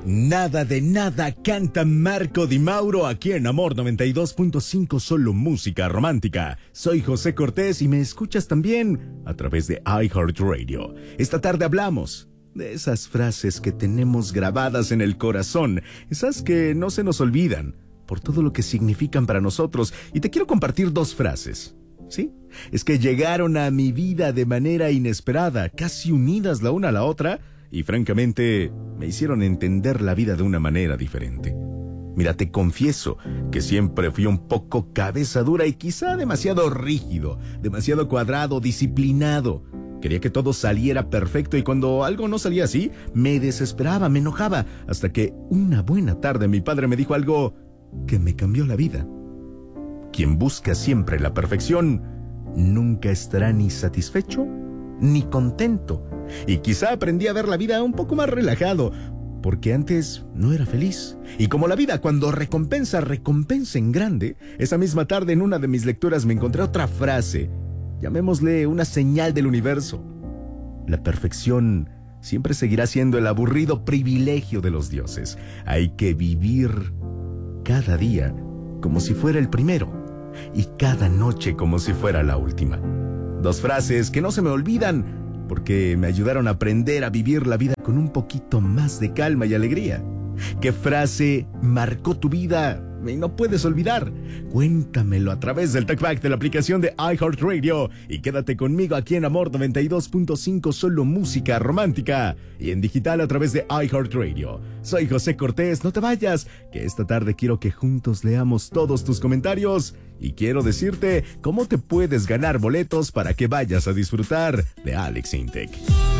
Nada de nada canta Marco Di Mauro aquí en Amor 92.5, solo música romántica. Soy José Cortés y me escuchas también a través de iHeartRadio. Esta tarde hablamos de esas frases que tenemos grabadas en el corazón, esas que no se nos olvidan por todo lo que significan para nosotros. Y te quiero compartir dos frases. ¿Sí? Es que llegaron a mi vida de manera inesperada, casi unidas la una a la otra, y francamente me hicieron entender la vida de una manera diferente. Mira, te confieso que siempre fui un poco cabeza dura y quizá demasiado rígido, demasiado cuadrado, disciplinado. Quería que todo saliera perfecto y cuando algo no salía así, me desesperaba, me enojaba, hasta que una buena tarde mi padre me dijo algo que me cambió la vida. Quien busca siempre la perfección nunca estará ni satisfecho ni contento. Y quizá aprendí a ver la vida un poco más relajado, porque antes no era feliz. Y como la vida cuando recompensa en grande, esa misma tarde en una de mis lecturas me encontré otra frase, llamémosle una señal del universo. La perfección siempre seguirá siendo el aburrido privilegio de los dioses. Hay que vivir cada día como si fuera el primero y cada noche como si fuera la última. Dos frases que no se me olvidan porque me ayudaron a aprender a vivir la vida con un poquito más de calma y alegría. ¿Qué frase marcó tu vida y no puedes olvidar? Cuéntamelo a través del TalkBack de la aplicación de iHeartRadio y quédate conmigo aquí en Amor 92.5, solo música romántica, y en digital a través de iHeartRadio. Soy José Cortés, no te vayas, que esta tarde quiero que juntos leamos todos tus comentarios y quiero decirte cómo te puedes ganar boletos para que vayas a disfrutar de Alex Intec.